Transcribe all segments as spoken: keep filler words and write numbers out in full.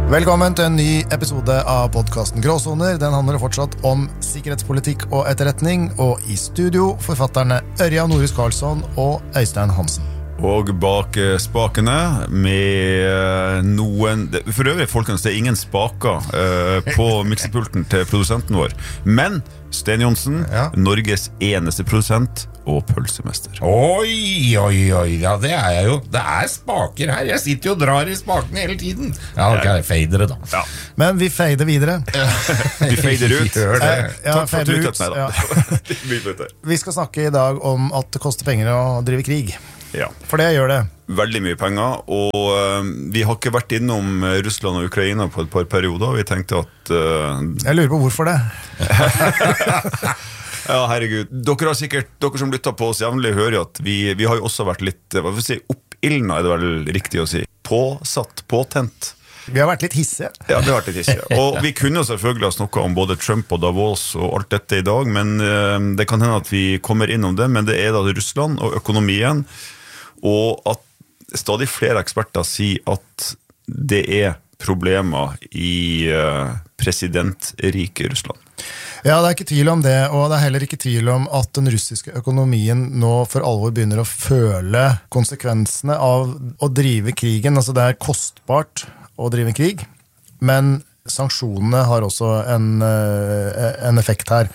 Velkommen til en ny episode av podcasten Gråsoner. Den handler fortsatt om sikkerhetspolitikk og etterretning, og i studio forfatterne Ørjan Norhus Karlsson og Øystein Hansen. Og bak spakene med noen, for øvrig folkens, det er ingen spaker uh, på miksepulten til produsenten vår, men Sten Jonsen, ja. Norges eneste produsent og pølsemester. Oi, oi, oi, ja det er jeg jo. Det er spaker her, jeg sitter jo og drar i spakene hele tiden. Ja, ok, feidere da. Ja. Men vi feider videre. Vi feider ut. Gjør det. Ja, feider ut. Ja. Vi skal snakke i dag om at det koster penger å drive krig. Ja. For det gjør det. Veldig mye penger, og uh, vi har ikke vært innom Russland og Ukraina på et par perioder. Vi tenkte at... Uh, jeg lurer på hvorfor det. Ja, herregud. Dere har sikkert, dere som lytter på oss jevnlig, hører at vi, vi har jo også vært litt, hva vil si, oppildnet, er det vel riktig å si. Påsatt, påtent. Vi har vært litt hissige. Ja, vi har vært litt hissige. Og vi kunne selvfølgelig ha snakket om både Trump og Davos og alt dette i dag, men uh, det kan hende at vi kommer innom det, men det er da Russland og økonomien, og at stadig flere eksperter sier at det er problemer i uh, presidentrike Russland. Ja, det er ikke tvil om det, og det er heller ikke tvil om at den russiske økonomien nå for alvor begynner å føle konsekvensene av å drive krigen. Altså det er kostbart å drive krig, men sanksjonene har også en, en effekt her.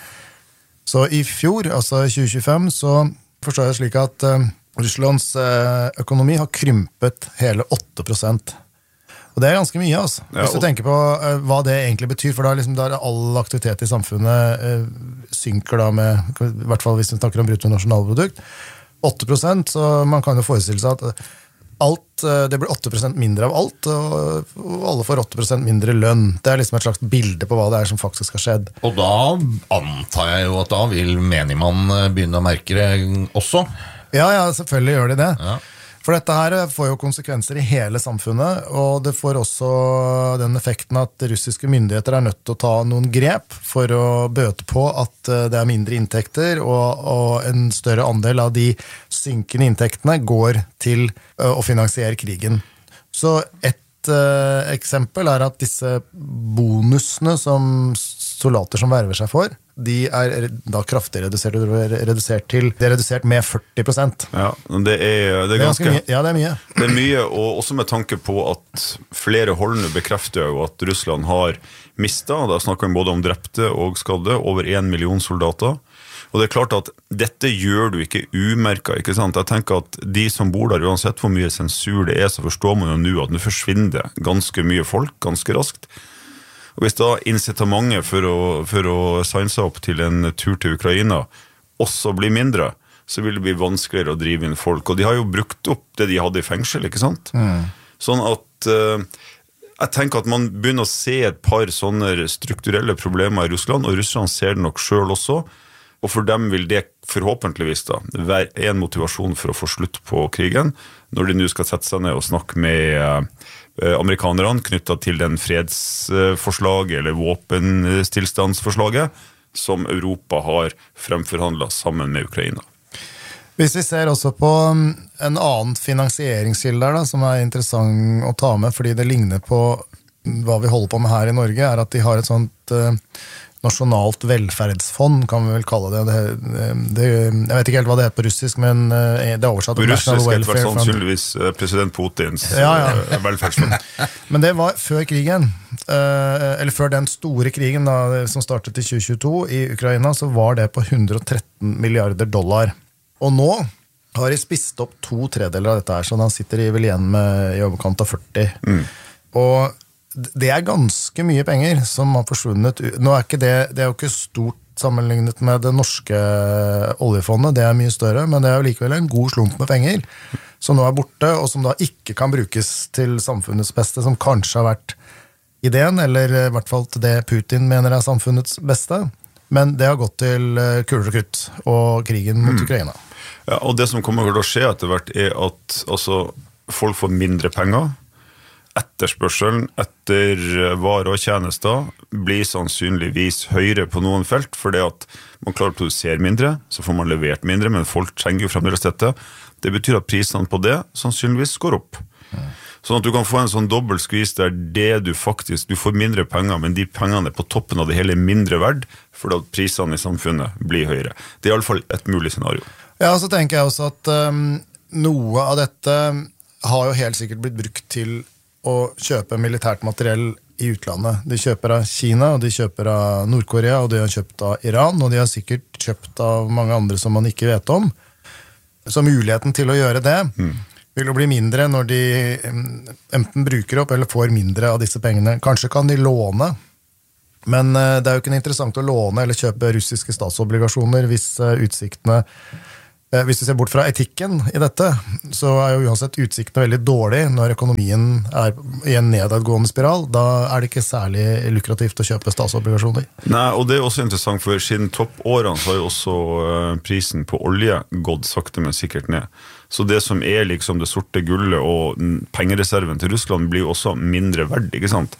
Så i fjor, altså tjue tjuefem, så forstår jeg slik at Russlands økonomi har krympet hele åtte prosent. Og det er ganske mye, altså. Hvis du tenker på uh, hva det egentlig betyr, for da, liksom, da er all aktivitet i samfunnet uh, synker da med, i hvert fall hvis vi snakker om bruttonasjonalprodukt, åtte prosent, så man kan jo forestille seg at alt, uh, det blir åtte prosent mindre av alt, og, og alle får åtte prosent mindre lønn. Det er liksom et slags bilde på hva det er som faktisk har skjedd. Og da antar jeg jo at da vil menigmann begynne å merke det også. Ja, ja, selvfølgelig gjør de det. Ja. For dette her får jo konsekvenser i hele samfunnet, og det får også den effekten at russiske myndigheter er nødt til å ta noen grep for å bøte på at det er mindre inntekter, og, og en større andel av de synkende inntektene går til å finansiere krigen. Så et uh, eksempel er at disse bonusene som soldater som verver seg for, de er da kraftig redusert, redusert til, det er redusert med førti prosent. Ja, det er, det er ganske, det er ja, det er mye. Det er mye, og også med tanke på at flere holdene bekrefter jo at Russland har mistet, da snakker vi både om drepte og skadde, over en million soldater. Og det er klart at dette gjør du ikke umerket, ikke sant? Jeg tenker at de som bor der, uansett hvor mye sensur det er, så forstår man jo nå at nå forsvinner det ganske mye folk, ganske raskt. Og hvis da incitamentet for å, for å signe seg opp til en tur til Ukraina også blir mindre, så vil det bli vanskeligere å drive inn folk. Og de har jo brukt opp det de hadde i fengsel, ikke sant? Mm. Sånn at uh, jeg tenker at man begynner å se et par sånne strukturelle problemer i Russland, og Russland ser det nok selv også, og for dem vil det forhåpentligvis da være en motivasjon for å få slutt på krigen, når de nå skal sette seg ned og snakke med uh, amerikanerne knyttet til den fredsforslaget eller våpenstillstandsforslaget som Europa har fremforhandlet sammen med Ukraina. Hvis vi ser også på en annen finansieringskilde der da, som er interessant å ta med, fordi det ligner på hva vi holder på med her i Norge, er at de har et sånt uh, nasjonalt velferdsfond, kan vi vel kalle det. Det, det. Jeg vet ikke helt hva det heter på russisk, men det er oversatt på russisk er det sannsynligvis president Putins ja, ja. velferdsfond. Men det var før krigen, eller før den store krigen da, som startet i tjue tjueto i Ukraina, så var det på hundre og tretten milliarder dollar. Og nå har de spist opp to tredeler av dette her, så da sitter de vel igjen med i overkant av førti. Mm. Og det er ganske mye penger som har forsvunnet. Nå er ikke det, det er jo ikke stort sammenlignet med det norske oljefondet, det er mye større, men det er jo likevel en god slump med penger som nå er borte, og som da ikke kan brukes til samfunnets beste, som kanskje har vært ideen, eller i hvert fall til det Putin mener er samfunnets beste, men det har gått til kuler og krutt og krigen mot mm. Ukraina. Ja, og det som kommer til å skje etter hvert er at altså, folk får mindre penger, etterspørselen etter varer og tjenester blir sannsynligvis høyere på noen felt, fordi at man klarer å produsere mindre, så får man levert mindre, men folk trenger jo fremdeles dette. Det betyr at prisene på det sannsynligvis går opp. Sånn at du kan få en sånn dobbelt skvis der det du faktisk, du får mindre penger, men de pengene på toppen av det hele er mindre verd, fordi at prisene i samfunnet blir høyere. Det er i alle fall et mulig scenario. Ja, så tenker jeg også at um, noe av dette har jo helt sikkert blitt brukt til å kjøpe militært materiell i utlandet. De kjøper av Kina, og de kjøper av Nord-Korea, og de har kjøpt av Iran, og de har sikkert kjøpt av mange andre som man ikke vet om. Så muligheten til å gjøre det mm. vil jo bli mindre når de enten bruker opp eller får mindre av disse pengene. Kanskje kan de låne, men det er jo ikke interessant å låne eller kjøpe russiske statsobligasjoner hvis utsiktene, hvis du ser bort fra etikken i dette, så er jo uansett utsiktene veldig dårlig når økonomien er i en nedadgående spiral. Da er det ikke særlig lukrativt å kjøpe statsobligasjoner. Nei, og det er også interessant, for siden toppårene så har jo også prisen på olje gått sakte, men sikkert ned. Så det som er liksom det sorte gullet og pengereserven til Russland blir jo også mindre verd, ikke sant?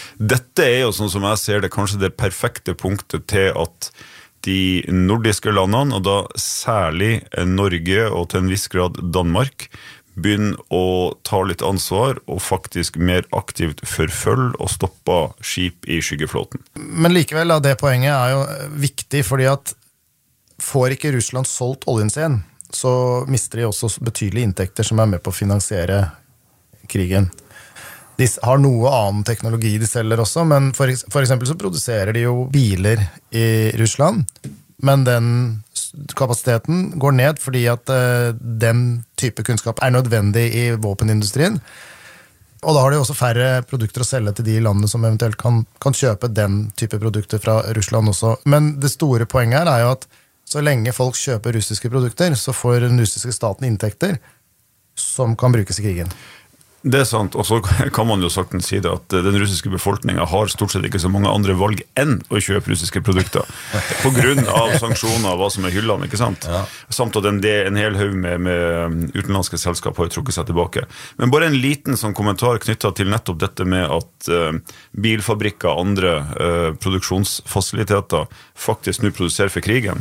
Dette er jo sånn som jeg ser det, kanskje det perfekte punktet til at de nordiske landene, og da særlig Norge og til en viss grad Danmark, begynner å ta litt ansvar og faktisk mer aktivt forfølge og stoppe skip i skyggeflåten. Men likevel, da, det poenget er jo viktig, fordi at får ikke Russland solgt oljen sin, så mister de også betydelige inntekter som er med på å finansiere krigen. De har noe annen teknologi de selger også, men for, for eksempel så produserer de jo biler i Russland, men den kapasiteten går ned fordi at uh, den type kunnskap er nødvendig i våpenindustrien, og da har de også færre produkter å selge til de landene som eventuelt kan, kan kjøpe den type produkter fra Russland også. Men det store poenget her er jo at så lenge folk kjøper russiske produkter, så får den russiske staten inntekter som kan brukes i krigen. Det er sant, og så kan man jo sagt si det at den russiske befolkningen har stort sett ikke så mange andre valg enn å kjøpe russiske produkter, på grunn av sanksjoner og hva som er hyllene, ikke sant? Ja. Samt at en, en hel haug med, med utenlandske selskap har jo trukket seg tilbake. Men bare en liten sånn kommentar knyttet til nettopp dette med at uh, bilfabrikker og andre uh, produksjonsfasiliteter faktisk nå produserer for krigen.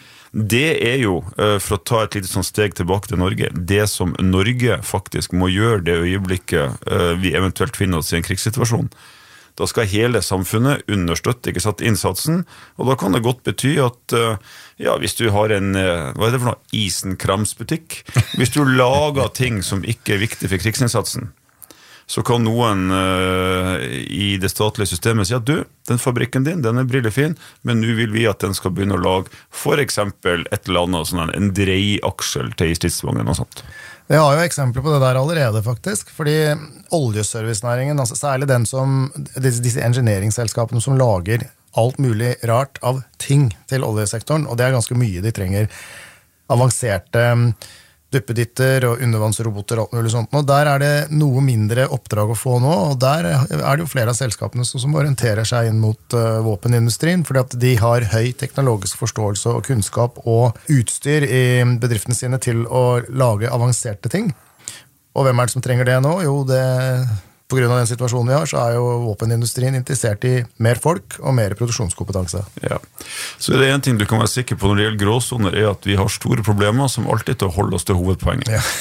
Det er jo, for å ta et lite sånn steg tilbake til Norge, det som Norge faktisk må gjøre det øyeblikket vi eventuelt finner oss i en krigssituasjon. Da skal hele samfunnet understøtte, ikke satt innsatsen, og da kan det godt bety at ja, hvis du har en, hva er det for noe, isenkramsbutikk, hvis du lager ting som ikke er viktig for krigsinnsatsen, så kan noen uh, i det statlige systemet si at du, den fabrikken din, den er brillefin, men nå vil vi at den skal begynne å lage for eksempel et eller annet, sånn en dreiaksel til stridsvognen og sånt. Vi har jo eksempler på det der allerede faktisk, fordi oljeservicenæringen, altså særlig den som, disse, disse engineeringsselskapene som lager alt mulig rart av ting til oljesektoren, og det er ganske mye de trenger avanserte duppeditter og undervannsroboter og alt mulig sånt. Og der er det noe mindre oppdrag å få nå, og der er det jo flere av selskapene som orienterer seg inn mot uh, våpenindustrien, fordi at de har høy teknologisk forståelse og kunnskap og utstyr i bedriftene sine til å lage avanserte ting. Og hvem er det som trenger det nå? Jo, det, på grunn av den situasjonen vi har, så er jo våpenindustrien interessert i mer folk og mer produksjonskompetanse. Ja. Så er det en ting du kan være sikker på når det gjelder gråsoner, er at vi har store problemer som alltid til å holde oss til hovedpoenget. Ja.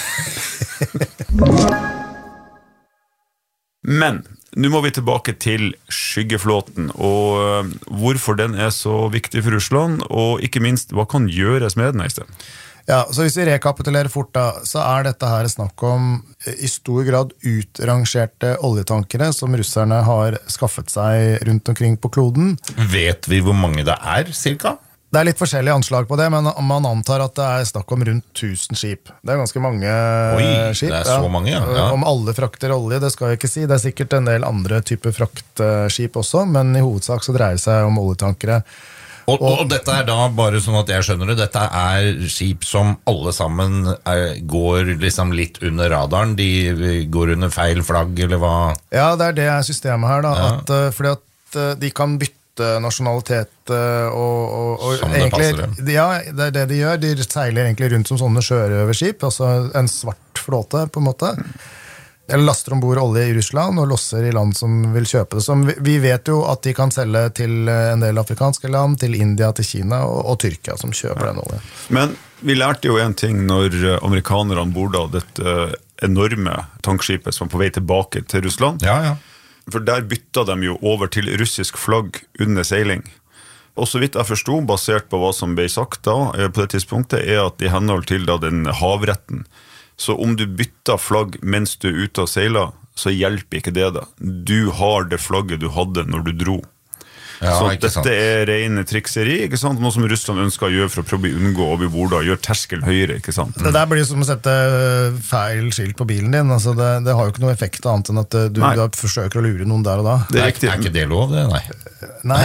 Men, nå må vi tilbake til skyggeflåten, og hvorfor den er så viktig for Russland, og ikke minst, hva kan gjøres med den, Øystein? Ja, så hvis vi rekapitulerer fort da, så er dette her snakk om i stor grad utrangerte oljetankere som russerne har skaffet seg rundt omkring på kloden. Vet vi hvor mange det er, cirka? Det er litt forskjellige anslag på det, men man antar at det er snakk om rundt tusen skip. Det er ganske mange Oi, skip. Det er så ja. mange, ja. ja. Om alle frakter olje, det skal jeg ikke si. Det er sikkert en del andre typer fraktskip også, men i hovedsak så dreier det seg om oljetankere. Og, og, og dette er da, bare sånn at jeg skjønner det, dette er skip som alle sammen er, går liksom litt under radaren, de går under feil flagg, eller hva? Ja, det er det systemet her da, ja. at, fordi at de kan bytte nasjonalitet og, og, og som egentlig, det passer, ja, det er det de gjør, de seiler egentlig rundt som sånne sjørøverskip, altså en svart flåte på en måte, eller laster ombord olje i Russland og losser i land som vil kjøpe det. Så vi vet jo at de kan selge til en del afrikanske land, til India, til Kina og, og Tyrkia som kjøper ja. den olje. Men vi lærte jo en ting når amerikanerne borda dette enorme tankskipet som er på vei tilbake til Russland. Ja, ja. For der bytta de jo over til russisk flagg under seiling. Og så vidt jeg forstod, basert på hva som ble sagt da, på det tidspunktet, er at i henhold til da, den havretten, så om du bytter flagg mens du er ute og seiler, så hjelper ikke det da. Du har det flagget du hadde når du dro. Ja, så ikke dette sant. er ren trikseri, ikke sant? Noe som Russland ønsker å gjøre for å prøve å unngå over bordet og gjøre terskelen høyere, ikke sant? Det der blir som å sette feil skilt på bilen din. Altså det, det har jo ikke noe effekt annet enn at du, du forsøker å lure noen der og da. Det er Er, riktig. er ikke det lov, det? Nei. Nei.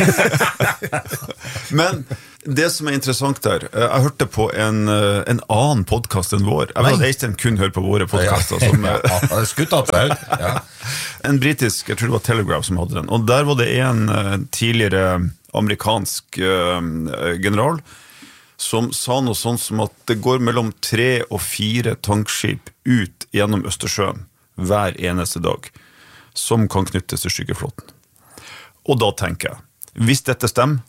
Men det som er interessant der, jeg hørte på en, en annen podcast enn vår. Jeg vet at Øystein kun hører på våre podcaster. Som, Ja, skutt opp der. Ja. en britisk, jeg tror det var Telegraph som hadde den, og der var det en uh, tidligere amerikansk uh, general som sa noe sånt som at det går mellom tre og fire tankskip ut gjennom Østersjøen hver eneste dag, som kan knyttes til skyggeflåten. Og da tenker jeg, hvis dette stemmer,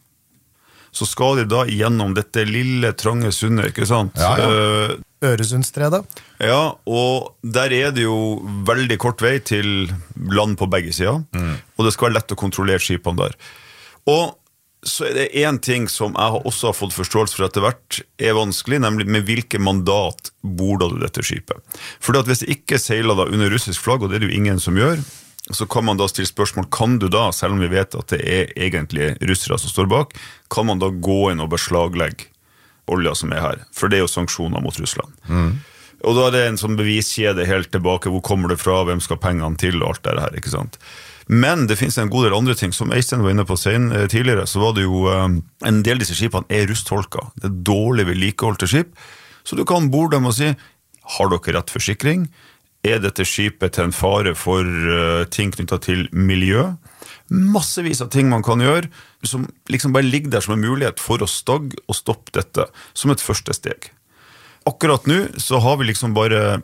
så skal de da gjennom dette lille, trange sundet, ikke sant? Ja, ja. Uh, Øresundstredet. Ja, og der er det jo veldig kort vei til land på begge sider, mm. og det skal være lett å kontrollere skipene der. Og så er det en ting som jeg også har fått forståelse for etter hvert er vanskelig, nemlig med hvilke mandat borda du dette skipet. For hvis det ikke seiler da under russisk flagg, og det er det jo ingen som gjør, så kan man da stille spørsmål, kan du da, selv om vi vet at det er egentlig russere som står bak, kan man da gå inn og beslaglegge olja som er her? For det er jo sanksjoner mot Russland. Mm. Og da er det en sånn beviskjede helt tilbake, hvor kommer det fra, hvem skal pengene til, og alt det her, ikke sant? Men det finnes en god del andre ting, som Øystein var inne på sen, tidligere, så var det jo um, en del av disse skipene er rustholka. Det er dårlig vedlikeholdte skip, så du kan borde dem og si, har dere rett forsikring? Er dette skipet til en fare for uh, ting knyttet til miljø? Massevis av ting man kan gjøre, som liksom bare ligger der som en mulighet for å stagge og stoppe dette, som et første steg. Akkurat nå så har vi liksom bare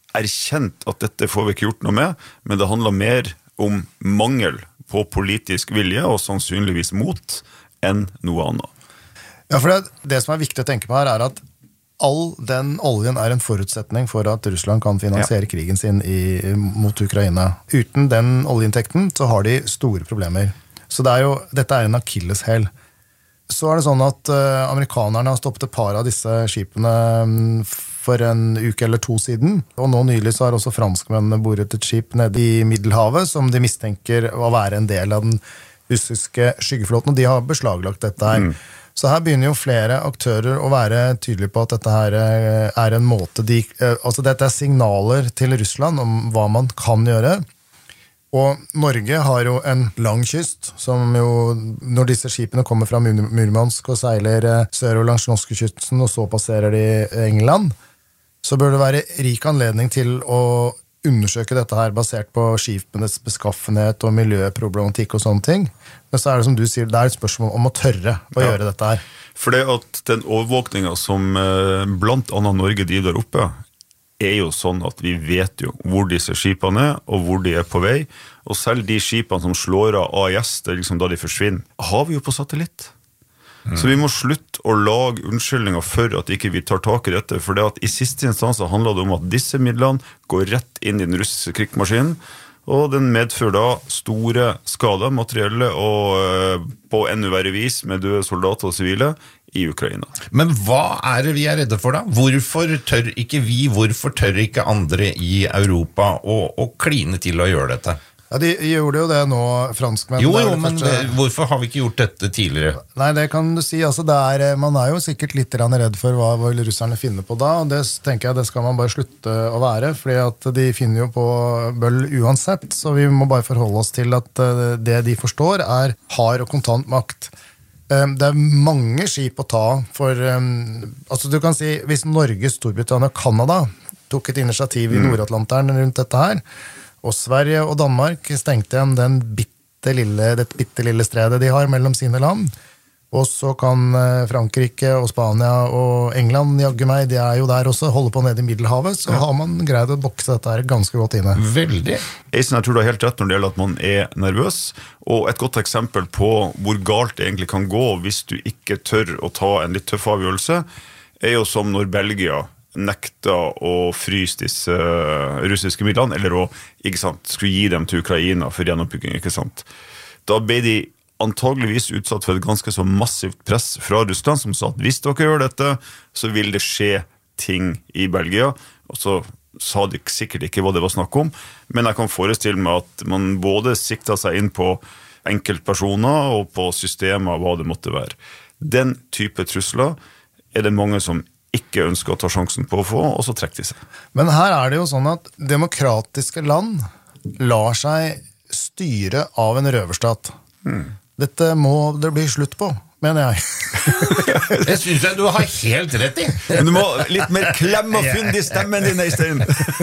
erkjent at dette får vi ikke gjort noe med, men det handler mer om mangel på politisk vilje, og sannsynligvis mot, enn noe annet. Ja, for det, det som er viktig å tenke på her er at all den oljen er en forutsetning for at Russland kan finansiere ja. krigen sin i, mot Ukraina. Uten den oljeinntekten så har de store problemer. Så det er jo, dette er en akilleshæl. Så er det sånn at uh, amerikanerne har stoppet et par av disse skipene um, for en uke eller to siden, og nå nylig så har også franskmennene boret et skip nede i Middelhavet, som de mistenker å være en del av den russiske skyggeflåten, og de har beslaglagt dette her. Mm. Så her begynner jo flere aktører å være tydelige på at dette her er en måte de, altså dette er signaler til Russland om hva man kan gjøre. Og Norge har jo en lang kyst, som jo, når disse skipene kommer fra Murmansk og seiler sør- og langs norskekysten, og så passerer de England, så bør det være rik anledning til å undersøke dette her basert på skipenes beskaffenhet og miljøproblematikk og sånne ting. Men så er det som du sier, det er et spørsmål om å tørre å ja. gjøre dette her. For det at den overvåkningen som blant annet Norge driver der oppe, er jo sånn at vi vet jo hvor disse skipene er, og hvor de er på vei. Og selv de skipene som slår av A I S, det er liksom da de forsvinner, har vi jo på satellitt. Mm. Så vi må slutte å lage unnskyldninger for at ikke vi tar tak i dette, for det at i siste instans handler det om at disse midlene går rett inn i den russiske krigsmaskinen, og den medfører da store skader, materielle og på enda verre vis med døde soldater og sivile i Ukraina. Men hva er det vi er redde for da? Hvorfor tør ikke vi, hvorfor tør ikke andre i Europa å, å kline til å gjøre dette? Ja, de gjorde jo det nå, franskmenn. Jo, jo, men det, hvorfor har vi ikke gjort dette tidligere? Nei, det kan du si. Altså, det er, man er jo sikkert litt redd for hva vil russerne finne på da, og det tenker jeg det skal man bare slutte å være, fordi at de finner jo på bøll uansett, så vi må bare forholde oss til at det de forstår er hard og kontant makt. Det er mange skip å ta for, altså du kan si, hvis Norge, Storbritannia og Kanada tok et initiativ i Nord-Atlanteren rundt dette her, og Sverige og Danmark stengte igjen den bitte lille, det bitte lille stredet de har mellom sine land. Og så kan Frankrike og Spania og England, jaggu meg, de er jo der også, holde på nede i Middelhavet, så ja. har man greid å bokse dette her ganske godt inne. Veldig. Eisen, jeg tror du har helt rett når det gjelder at man er nervøs, og et godt eksempel på hvor galt det egentlig kan gå hvis du ikke tør å ta en litt tøff avgjørelse, er jo som når Belgia nekta å fryse disse russiske midlene, eller å, ikke sant, skulle gi dem til Ukraina for gjenoppbygging, ikke sant. Da ble de antageligvis utsatt for et ganske så massivt press fra Russland, som sa at hvis dere gjør dette, så vil det skje ting i Belgia, og så sa de sikkert ikke hva det var snakk om, men jeg kan forestille meg at man både sikta seg inn på enkeltpersoner og på systemer, hva det måtte være. Den type trusler er det mange som ikke ønsker å ta sjansen på å få, og så trekker de seg. Men her er det jo sånn at demokratiske land lar seg styre av en røverstat. Mm. Dette må det bli slutt på, mener jeg. Det synes jeg du har helt rett i. Men du må litt mer klemme og fyndig stemmen din, Øystein.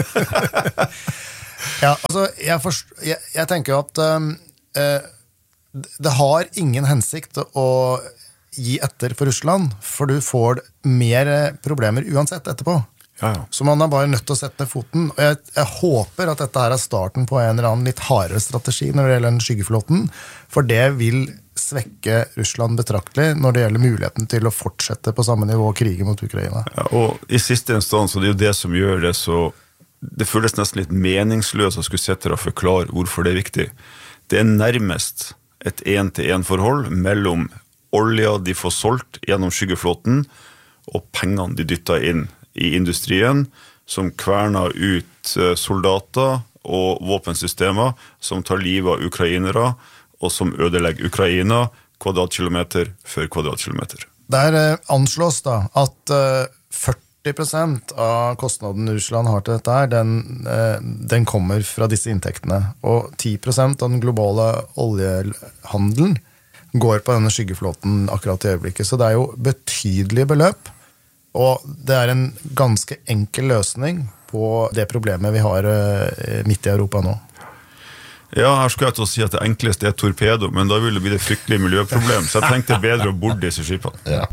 Ja, altså, jeg, forst, jeg, jeg tenker jo at um, uh, det har ingen hensikt å gi etter for Russland, for du får mer problemer uansett etterpå. Ja, ja. Så man er bare nødt til å sette ned foten. Og jeg, jeg håper at dette her er starten på en eller annen litt hardere strategi når det gjelder den skyggeflåten, for det vil svekke Russland betraktelig når det gjelder muligheten til å fortsette på samme nivå krigen mot Ukraina. Ja, og i siste instans, og det er jo det som gjør det så det føles nesten litt meningsløst å skulle sette og forklare hvorfor det er viktig. Det er nærmest et en-til-en-forhold mellom olja de får solgt gjennom skyggeflåten og pengene de dytter inn i industrien, som kverner ut soldater og våpensystemer som tar livet av ukrainere og som ødelegger Ukraina kvadratkilometer for kvadratkilometer. Der anslås da at førti prosent av kostnaden Russland har til dette her, den, den kommer fra disse inntektene. Og ti prosent av den globale oljehandelen går på denne skyggeflåten akkurat i øyeblikket. Så det er jo betydelige beløp, og det er en ganske enkel løsning på det problemet vi har midt i Europa nå. Ja, her skulle jeg til å si at det enkleste er torpedo, men da vil det bli det fryktelige miljøproblem, så jeg tenkte bedre å borde disse skipene. Ja.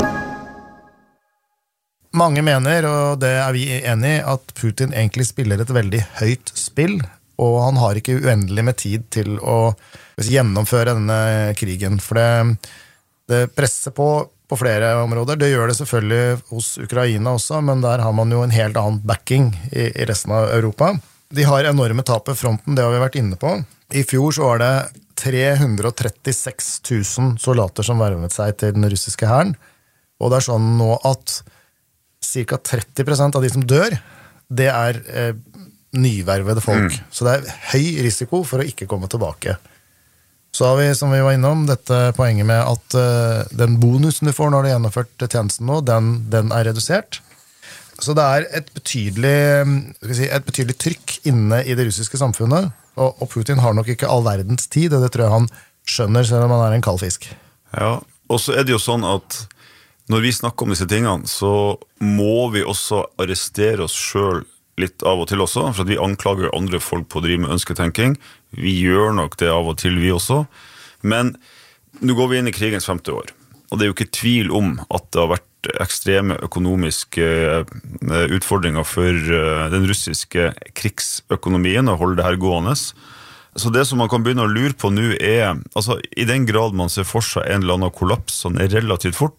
Mange mener, og det er vi enige i, at Putin egentlig spiller et veldig høyt spill, og han har ikke uendelig med tid til å gjennomføre denne krigen, for det, det presser på på flere områder. Det gjør det selvfølgelig hos Ukraina også, men der har man jo en helt annen backing i, i resten av Europa. De har enorme tap på fronten, det har vi vært inne på. I fjor så var det tre hundre og trettiseks tusen soldater som vervet seg til den russiske hæren, og det er sånn nå at cirka tretti prosent av de som dør, det er eh, nyvervede folk. Mm. Så det er høy risiko for å ikke komme tilbake. Så har vi, som vi var innom, dette poenget med at uh, den bonusen du får når du har gjennomført tjenesten nå, den, den er redusert. Så det er et betydelig, skal jeg si, et betydelig trykk inne i det russiske samfunnet, og, og Putin har nok ikke all verdens tid, og det tror jeg han skjønner, selv om han er en kald fisk. Ja, og så er det jo sånn at når vi snakker om disse tingene, så må vi også arrestere oss selv litt av og til også, for at vi anklager andre folk på å drive med ønsketenking. Vi gjør nok det av og til vi også. Men nå går vi inn i krigens femte år, og det er jo ikke tvil om at det har vært ekstreme økonomiske utfordringer for den russiske krigsøkonomien å holde det her gående. Så det som man kan begynne å lure på nå er, altså i den grad man ser for seg en eller annen kollaps sånn relativt fort,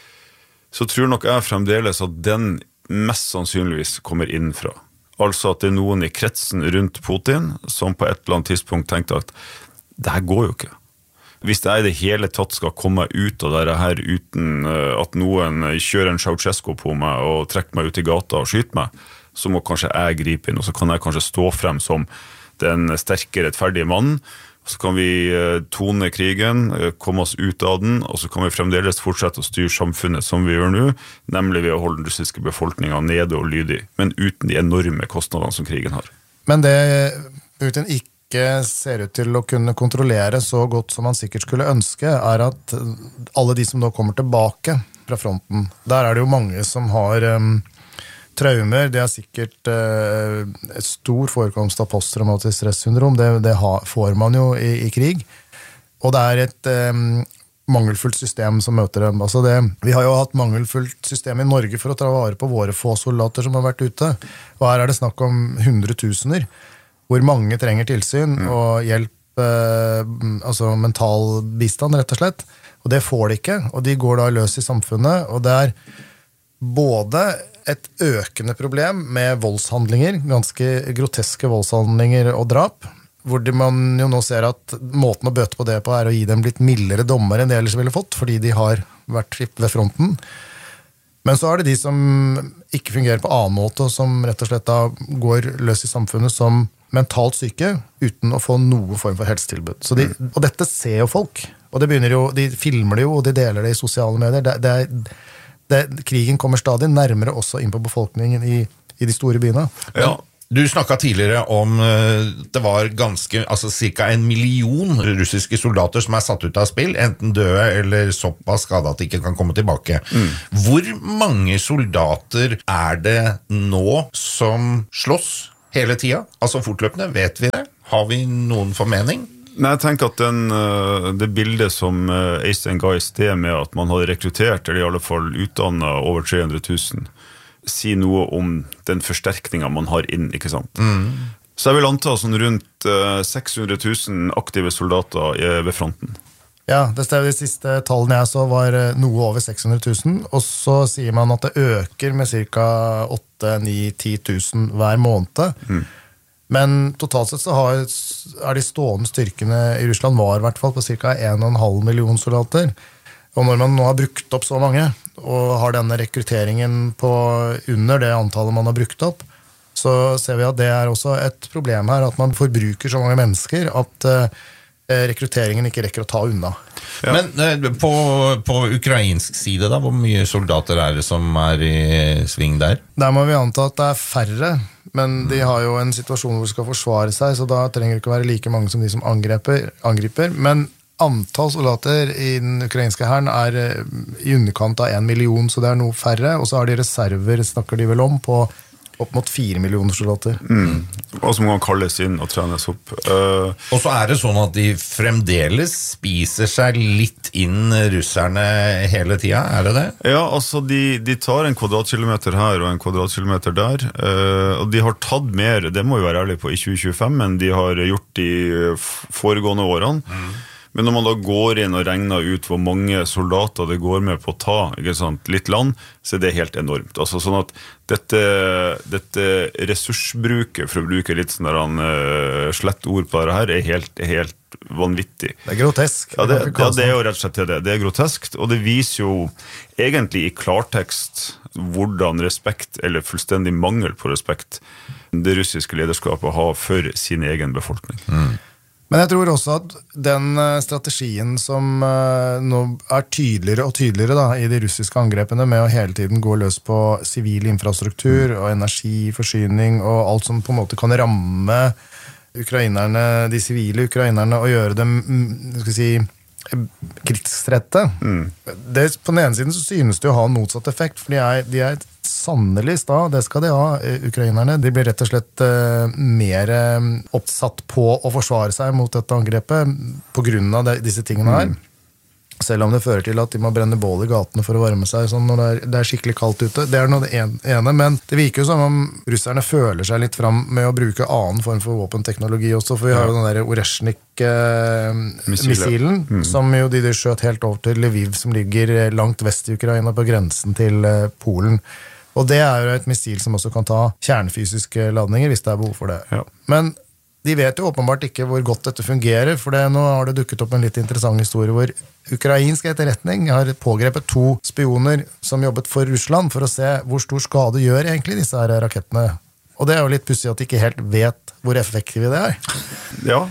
så tror nok jeg fremdeles at den mest sannsynligvis kommer innenfra. Altså at det er noen i kretsen rundt Putin som på et eller annet tidspunkt tenkte at det her går jo ikke. Hvis jeg i det hele tatt skal komme ut av dette her uten at noen kjører en Ceausescu på meg og trekker meg ut i gata og skyter meg, så må kanskje jeg gripe inn, og så kan jeg kanskje stå frem som den sterke, rettferdige mannen. Så kan vi tone krigen, komme oss ut av den, og så kan vi fremdeles fortsette å styre samfunnet som vi gjør nå, nemlig ved å holde den russiske befolkningen nede og lydig, men uten de enorme kostnadene som krigen har. Men det Putin ikke ser ut til å kunne kontrollere så godt som han sikkert skulle ønske, er at alle de som nå kommer tilbake fra fronten, der er det jo mange som har um, traumer, det er sikkert uh, et stor forekomst av posttraumatisk stressyndrom, det, det ha, får man jo i, i krig, og det er et um, mangelfullt system som møter dem. Altså det, vi har jo hatt mangelfullt system i Norge for å ta vare på våre få soldater som har vært ute, og her er det snakk om hundretusener, hvor mange trenger tilsyn mm. og hjelp, uh, altså mental bistand rett og slett, og det får de ikke, og de går da løs i samfunnet, og det er både et økende problem med voldshandlinger, ganske groteske voldshandlinger og drap, hvor man jo nå ser at måten å bøte på det på er å gi dem litt mildere dommer enn de ellers ville fått, fordi de har vært ved fronten. Men så er det de som ikke fungerer på annen måte, og som rett og slett da går løs i samfunnet som mentalt syke, uten å få noen form for helsetilbud. Så de, og dette ser jo folk, og det begynner jo, de filmer det jo, og de deler det i sosiale medier. Det, det er, det, krigen kommer stadig nærmere også inn på befolkningen i, i de store byene. Ja. Du snakket tidligere om det var ganske, altså cirka en million russiske soldater som er satt ut av spill, enten døde eller såpass skadet at de ikke kan komme tilbake. Mm. Hvor mange soldater er det nå som slåss hele tida? Altså fortløpende, vet vi det? Har vi noen formening? Nei, jeg tenker at den, det bildet som Øystein ga i sted med at man hadde rekruttert, eller i alle fall utdannet over tre hundre tusen, si noe om den forsterkningen man har inn, ikke sant? Mm. Så jeg vil anta sånn rundt seks hundre tusen aktive soldater ved fronten. Ja, det stemmer. De siste tallene jeg så var noe over seks hundre tusen, og så sier man at det øker med cirka åtte, ni, ti tusen hver måned. Mm. Men totalt sett så har, er de stående styrkene i Russland var i hvert fall på cirka en og en halv million soldater. Og når man nå har brukt opp så mange, og har denne rekrutteringen på under det antallet man har brukt opp, så ser vi at det er også et problem her, at man forbruker så mange mennesker at uh, rekrutteringen ikke rekker å ta unna. Ja. Men uh, på, på ukrainsk side da, hvor mye soldater er det som er i sving der? Der må vi anta at det er færre, men de har jo en situasjon hvor de skal forsvare seg, så da trenger det ikke være like mange som de som angriper. angriper. Men antall soldater i den ukrainske hæren er i underkant av en million, så det er noe færre, og så har de reserver, snakker de vel om, på opp mot fire millioner soldater. Mm. Og som kan kalles inn og trenes opp. Uh, og så er det sånn at de fremdeles spiser seg litt inn russerne hele tida, er det det? Ja, altså de, de tar en kvadratkilometer her og en kvadratkilometer der, uh, og de har tatt mer, det må jo være ærlig på, i tjue tjuefem, men de har gjort de foregående årene. Mm. Men når man da går inn og regner ut hvor mange soldater det går med på å ta, ikke sant, litt land, så er det helt enormt. Altså sånn at dette, dette ressursbruket, for å bruke litt sånn der han uh, slett ord på det her, er helt, helt vanvittig. Det er grotesk. Ja, det, ja, det er jo rett og slett det. Det er groteskt, og det viser jo egentlig i klartekst hvordan respekt, eller fullstendig mangel på respekt, det russiske lederskapet har for sin egen befolkning. Mm. Men jeg tror også at den strategien som nå er tydeligere og tydeligere da, i de russiske angrepene med å hele tiden gå løs på sivil infrastruktur og energiforsyning og alt som på en måte kan ramme ukrainerne, de sivile ukrainerne og gjøre dem, skal vi si, krigstrette. Mm. Det, på den ene siden så synes det å ha en motsatt effekt, for de er, de er sannelig sta, det skal de ha, ukrainerne. De blir rett og slett uh, mer uh, oppsatt på å forsvare seg mot dette angrepet på grunn av de, disse tingene her. Mm. Selv om det fører til at de må brenne bål i gatene for å varme seg sånn når det er, det er skikkelig kaldt ute. Det er noe det ene, men det virker jo som om russerne føler seg litt fram med å bruke annen form for våpenteknologi også, for vi har jo den der Oreshnik-missilen, uh, mm. som jo de, de skjøt helt over til Lviv, som ligger langt vest i Ukraina på grensen til uh, Polen. Og det er jo et missil som også kan ta kjernefysiske ladninger hvis det er behov for det. Ja. Men de vet jo åpenbart ikke hvor godt dette fungerer, for det, nå har det dukket opp en litt interessant historie hvor ukrainsk etterretning har pågrepet to spioner som jobbet for Russland for å se hvor stor skade gjør egentlig disse her rakettene. Og det er jo litt pussig at de ikke helt vet hvor effektive det er. Ja.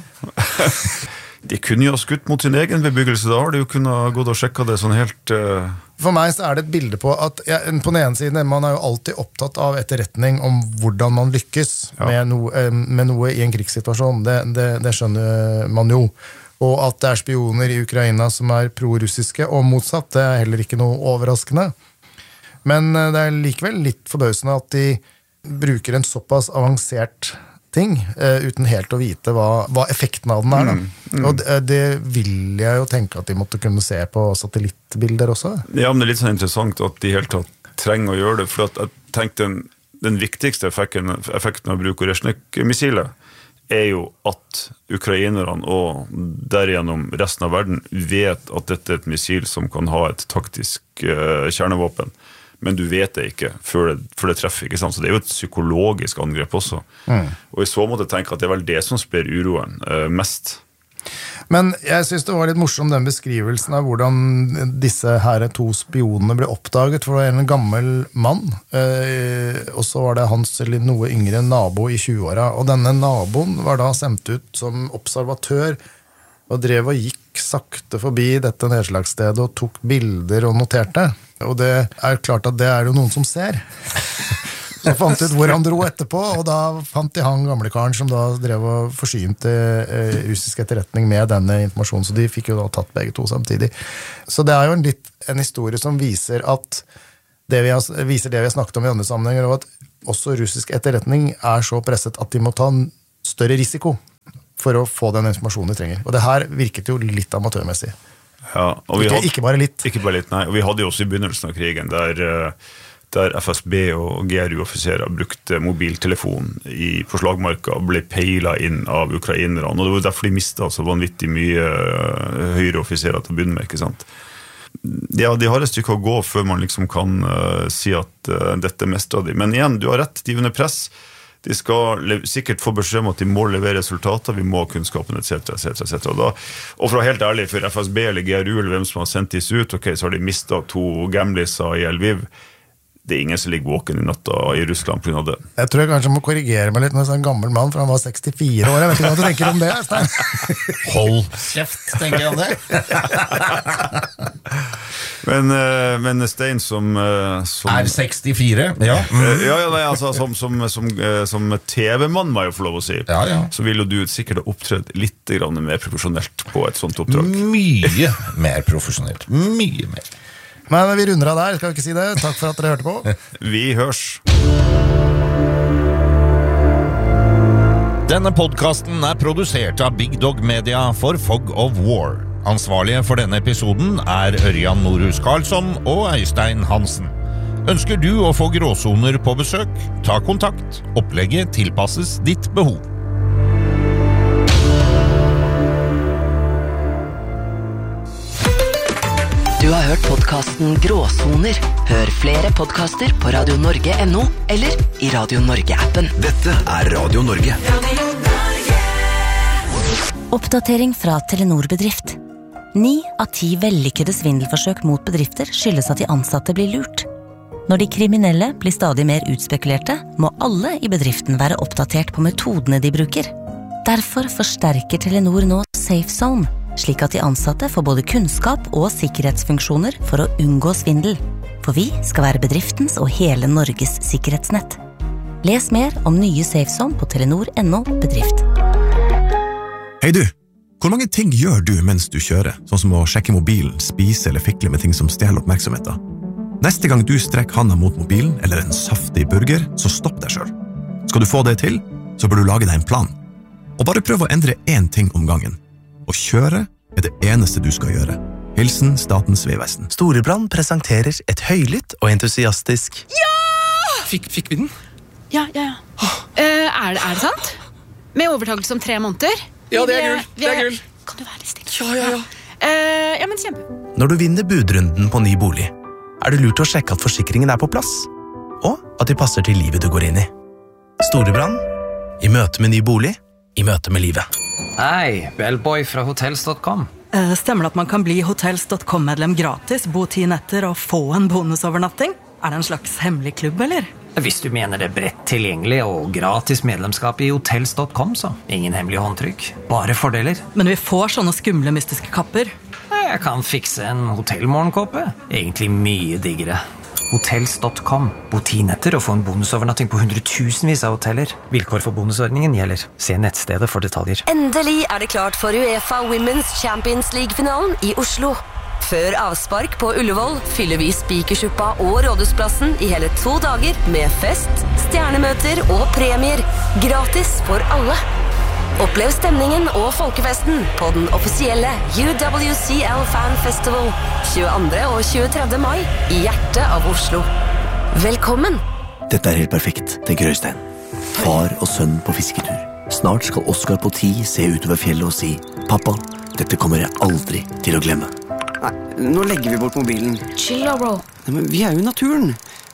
De kunne jo ha skutt mot sin egen bebyggelse, da har de jo kunnet gått og sjekket det sånn helt... Uh... For meg så er det et bilde på at, ja, på den ene siden, man er jo alltid opptatt av etterretning om hvordan man lykkes ja. med, noe, med noe i en krigssituasjon, det, det, det skjønner man jo. Og at det er spioner i Ukraina som er pro-russiske, og motsatt, det er heller ikke noe overraskende. Men det er likevel litt forbausende at de bruker en såpass avansert ting, uh, uten helt å vite hva, hva effekten av den er. Da. Mm, mm. Og det, det vil jeg jo tenke at de måtte kunne se på satellittbilder også. Ja, men det er litt sånn interessant at de helt tatt trenger å gjøre det, for at jeg tenkte den, den viktigste effekten, effekten av å bruke Oreshnik-missilet er jo at ukrainerne og derigjennom resten av verden vet at dette er et missil som kan ha et taktisk uh, kjernevåpen. men du vet det ikke før det, før det treffer, ikke sant? Så det er jo et psykologisk angrep også. Mm. Og i så måte tenker jeg at det er vel det som sprer uroen uh, mest. Men jeg synes det var litt morsom den beskrivelsen av hvordan disse her to spionene ble oppdaget, for det var en gammel mann, eh, og så var det hans eller noe yngre nabo i tjueåra, og denne naboen var da sendt ut som observatør, og drev og gikk sakte forbi dette nedslagsstedet og tok bilder og noterte, og det er klart at det er jo noen som ser. Så fant ut hvor han dro etterpå, og da fant de han gamle karen som da drev og forsynte eh, russisk etterretning med denne informasjonen, så de fikk jo da tatt begge to samtidig. Så det er jo en, litt, en historie som viser at det vi har, viser det vi har snakket om i andre sammenhenger, og at også russisk etterretning er så presset at de må ta en større risiko for å få den informasjonen de trenger. Og det her virket jo litt amatørmessig. Ja, og vi ikke, hadde, ikke bare litt. Ikke bare litt, nei. Og vi hadde jo også i begynnelsen av krigen der... Uh, der F S B og G R U-offiserer brukte mobiltelefon i, på slagmarka og ble peilet inn av ukrainerne. Og det var derfor de mistet så vanvittig mye høyre offiserer til å begynne med, ikke sant? Ja, de har et stykke å gå før man liksom kan uh, si at uh, dette mestrer de. Men igjen, du har rett, de under press. De skal sikkert få beskjed om at de må levere resultater, vi må ha kunnskapen, et cetera, et cetera, et cetera. Og, da, og for å være helt ærlig, for F S B eller G R U eller hvem som har sendt disse ut, ok, så har de mistet to gamliser i Lviv. Det er ingen som ligger våken i natta i Russland på grunn av det. Jeg tror jeg kanskje må korrigere meg litt med en sånn gammel mann, for han var sekstifire år. Jeg vet ikke hva du tenker om det, Stein. Hold kjeft, tenker jeg om det. men, men Stein som, som... Er sekstifire? Ja. Mm. Ja, ja, nei, altså, som, som, som, som T V-mann, må jeg jo få lov å si, ja, ja. Så vil jo du sikkert ha opptredt litt mer profesjonelt på et sånt oppdrag. Mye mer profesjonelt. Mye mer. Men vi runder av der, skal vi ikke si det? Takk for at dere hørte på. Vi hørs. Denne podcasten er produsert av Big Dog Media for Fog of War. Ansvarlige for denne episoden er Ørjan Norhus Karlsson og Øystein Hansen. Ønsker du å få gråsoner på besøk? Ta kontakt. Opplegget tilpasses ditt behov. Du har hørt podcasten Gråsoner. Hør flere podcaster på radio norge punktum no eller i Radio Norge-appen. Dette er Radio Norge. Radio Norge. Oppdatering fra Telenor Bedrift. Ni av ti vellykkede svindelforsøk mot bedrifter skyldes at de ansatte blir lurt. Når de kriminelle blir stadig mer utspekulerte, må alle i bedriften være oppdatert på metodene de bruker. Derfor forsterker Telenor nå Safe Zone, slik at de ansatte får både kunnskap og sikkerhetsfunksjoner for å unngå svindel. For vi skal være bedriftens og hele Norges sikkerhetsnett. Les mer om nye SafeZone på telenor punktum no bedrift. Hei du, hvor mange ting gjør du mens du kjører? Sånn som å sjekke mobilen, spise eller fikle med ting som stjeler oppmerksomheten. Neste gang du strekker handa mot mobilen eller en saftig burger, så stopp deg selv. Skal du få det til, så bør du lage deg en plan. Og bare prøv å endre én ting om gangen. Å kjøre er det eneste du skal gjøre. Hilsen Statens Vegvesen. Storebrand presenterer et høylytt og entusiastisk Ja! Fikk, fikk vi den? Ja, ja, ja. Uh, er, det, er det sant? Med overtakelse om tre måneder? Ja, det er gull. Det er gull. Kan du være litt stille? Ja, ja, ja. Uh, ja, men kjempe. Når du vinner budrunden på ny bolig, er det lurt å sjekke at forsikringen er på plass, og at de passer til livet du går inn i. Storebrand, i møte med ny bolig, i møte med livet. Hei, Bellboy fra hotels punktum com. Uh, stemmer det at man kan bli hotels punktum com-medlem gratis, bo ti netter og få en bonusovernatting? Er det en slags hemmelig klubb, eller? Hvis du mener det er bredt tilgjengelig og gratis medlemskap i hotels punktum com, så ingen hemmelig håndtrykk. Bare fordeler. Men vi får sånne skumle mystiske kapper. Jeg kan fikse en hotellmorgenkåpe. Egentlig mye diggere. hotels punktum com. Bo ti netter og få en bonusovernatting på hundretusenvis av hoteller. Vilkår for bonusordningen gjelder. Se nettstedet for detaljer. Endelig er det klart for UEFA Women's Champions League-finalen i Oslo. Før avspark på Ullevål fyller vi Spikersuppa og Rådhusplassen i hele to dager med fest, stjernemøter og premier. Gratis for alle. Opplev stemningen og folkefesten på den offisielle U W C L Fan Festival tjueandre og tjuetredje mai i hjertet av Oslo. Velkommen! Dette er helt perfekt, tenker Øystein. Far og sønn på fisketur. Snart skal Oscar på ti se utover fjellet og si «Pappa, dette kommer jeg aldri til å glemme». Nei, nå legger vi bort mobilen. Chill da, bro. Nei, men vi er jo i naturen.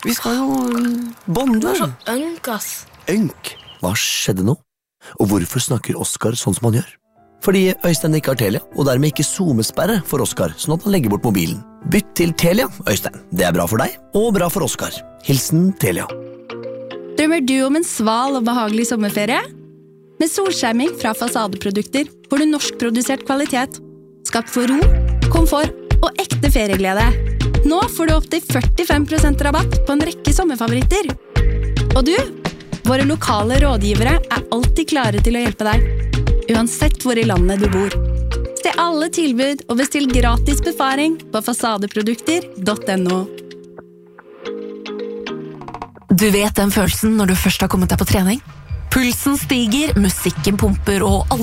Vi skal jo bonde. Du er så ønk, ass. Ønk? Hva skjedde nå? Og hvorfor snakker Oskar sånn som han gjør? Fordi Øystein ikke har Telia, og dermed ikke zoomesperre for Oskar, sånn at han legger bort mobilen. Bytt til Telia, Øystein. Det er bra for deg, og bra for Oskar. Hilsen Telia. Drømmer du om en sval og behagelig sommerferie? Med solskjerming fra Fasadeprodukter får du norskprodusert kvalitet, skapt for ro, komfort og ekte ferieglede. Nå får du opp til førtifem prosent rabatt på en rekke sommerfavoritter. Og du, våre lokale rådgivere er alltid klare til å hjelpe deg, uansett hvor i landet du bor. Se alle tilbud og bestill gratis befaring på fasadeprodukter punktum no. Du vet den følelsen når du først har kommet deg på trening? Pulsen stiger, musikken pumper og alle